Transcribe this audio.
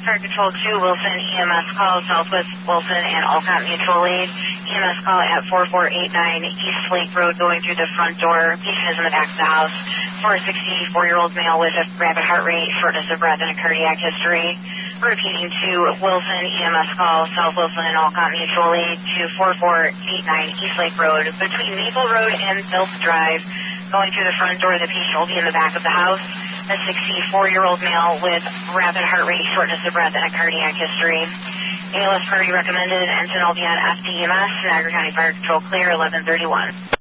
Fire Control 2, Wilson, EMS call, Southwest Wilson and Alcott Mutual Aid. EMS call at 4489 East Lake Road going through the front door. Patient is in the back of the house. For a 64-year-old male with a rapid heart rate, shortness of breath, and a cardiac history. Repeating to Wilson, EMS call, South Wilson and Alcott Mutual Aid to 4489 East Lake Road. Between Maple Road and Philp Drive, going through the front door, the patient will be in the back of the house. A 64-year-old male with rapid heart rate, shortness of breath, and a cardiac history. ALS priority recommended, Ensign will be on FDMS, Niagara County Fire Control clear, 1131.